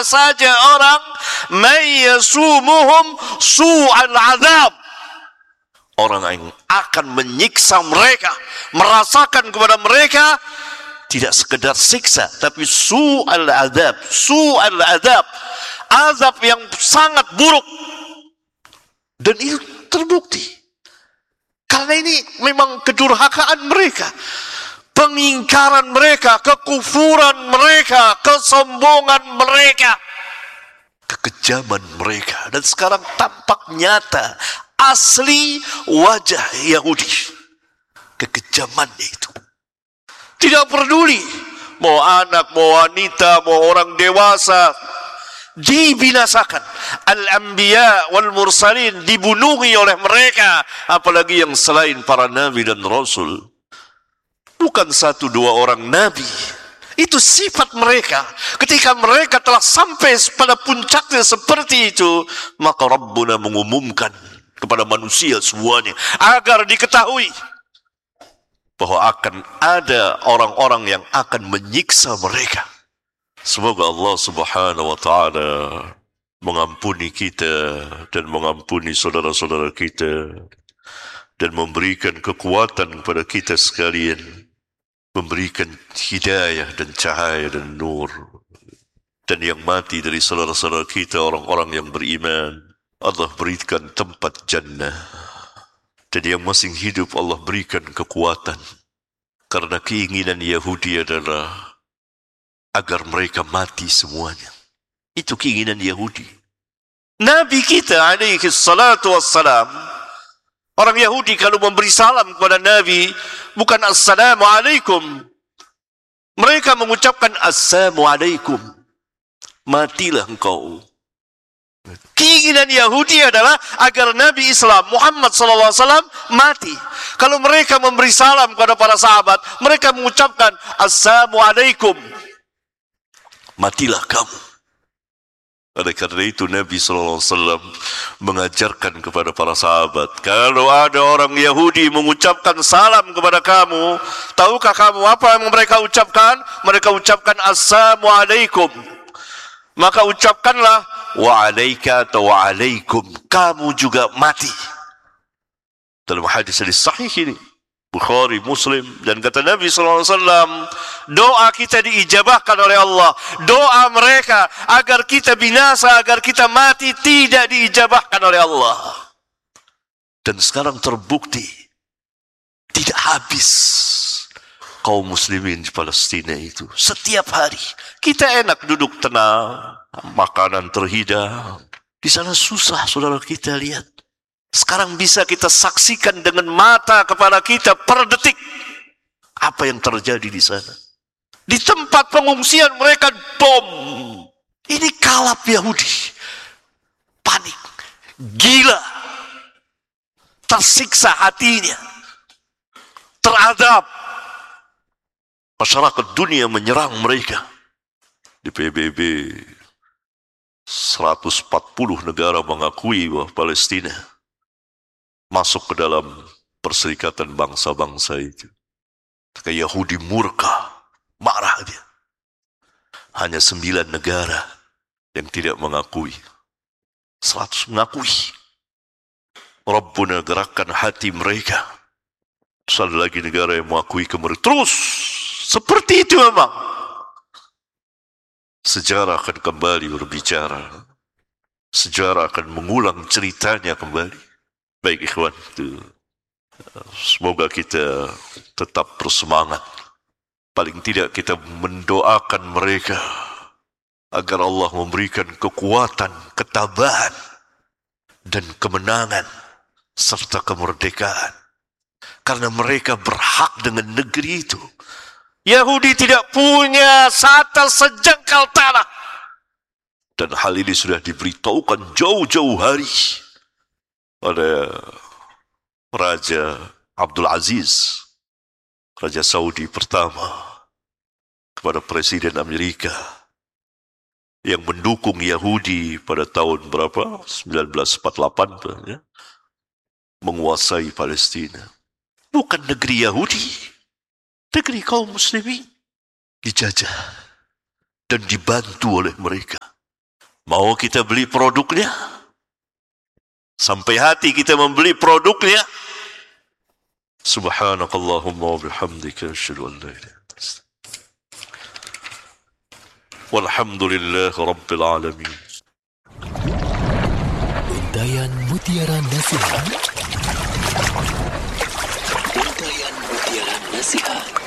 siapa saja orang may yasumuhum su'al azab, orang yang akan menyiksa mereka, merasakan kepada mereka tidak sekedar siksa, tapi su'al azab, su'al azab, azab yang sangat buruk. Dan itu terbukti. Karena ini memang kedurhakaan mereka, pengingkaran mereka, kekufuran mereka, kesombongan mereka, kekejaman mereka. Dan sekarang tampak nyata asli wajah Yahudi, kekejamannya itu. Tidak peduli mau anak, mau wanita, mau orang dewasa, dibinasakan. Al-anbiya wal mursalin dibunuhi oleh mereka, apalagi yang selain para nabi dan rasul. Bukan satu dua orang nabi. Itu sifat mereka. Ketika mereka telah sampai pada puncaknya seperti itu, maka Rabbuna mengumumkan kepada manusia semuanya agar diketahui bahwa akan ada orang-orang yang akan menyiksa mereka. Semoga Allah Subhanahu wa taala mengampuni kita dan mengampuni saudara-saudara kita dan memberikan kekuatan kepada kita sekalian, memberikan hidayah dan cahaya dan nur. Dan yang mati dari saudara-saudara kita, orang-orang yang beriman, Allah berikan tempat jannah. Dan yang masih hidup Allah berikan kekuatan. Karena keinginan Yahudi adalah agar mereka mati semuanya. Itu keinginan Yahudi. Nabi kita alaihi salatu wassalam, orang Yahudi kalau memberi salam kepada Nabi, bukan assalamu alaikum. Mereka mengucapkan assalamu alaikum. Matilah engkau. Keinginan Yahudi adalah agar Nabi Islam Muhammad SAW mati. Kalau mereka memberi salam kepada para sahabat, mereka mengucapkan assalamu alaikum. Matilah kamu. Oleh karena itu Nabi SAW mengajarkan kepada para sahabat, kalau ada orang Yahudi mengucapkan salam kepada kamu, tahukah kamu apa yang mereka ucapkan? Mereka ucapkan assalamu alaikum. Maka ucapkanlah wa alaika atau wa alaikum, kamu juga mati. Dalam hadis sahih ini, Bukhari, Muslim, dan kata Nabi SAW, doa kita diijabahkan oleh Allah. Doa mereka agar kita binasa, agar kita mati, tidak diijabahkan oleh Allah. Dan sekarang terbukti, tidak habis kaum muslimin di Palestina itu. Setiap hari, kita enak duduk tenang, makanan terhidang. Di sana susah, saudara kita lihat. Sekarang bisa kita saksikan dengan mata kepala kita per detik apa yang terjadi di sana. Di tempat pengungsian mereka bom. Ini kalap Yahudi. Panik, gila, tersiksa hatinya, teradab. Masyarakat dunia menyerang mereka. Di PBB 140 negara mengakui bahwa Palestina masuk ke dalam perserikatan bangsa-bangsa itu. Maka Yahudi murka, marah dia. Hanya 9 negara yang tidak mengakui. 100 mengakui. Rabbuna gerakkan hati mereka. Terus ada lagi negara yang mengakui kemerdekaan. Terus, seperti itu memang. Sejarah akan kembali berbicara. Sejarah akan mengulang ceritanya kembali. Baik ikhwan, semoga kita tetap bersemangat. Paling tidak kita mendoakan mereka agar Allah memberikan kekuatan, ketabahan, dan kemenangan serta kemerdekaan. Karena mereka berhak dengan negeri itu. Yahudi tidak punya satu sejengkal tanah. Dan hal ini sudah diberitahukan jauh-jauh hari oleh Raja Abdul Aziz, Raja Saudi pertama, kepada Presiden Amerika yang mendukung Yahudi pada tahun berapa? 1948 ya, menguasai Palestina. Bukan negeri Yahudi, negeri kaum muslimin dijajah dan dibantu oleh mereka. Mau kita beli produknya? Sampai hati kita membeli produknya? Subhanakallahumma wa bihamdika asyhadu an la ilaha illa anta walhamdulillahi rabbil alamin. Untayan Mutiara Nasihat. Untayan Mutiara Nasihat.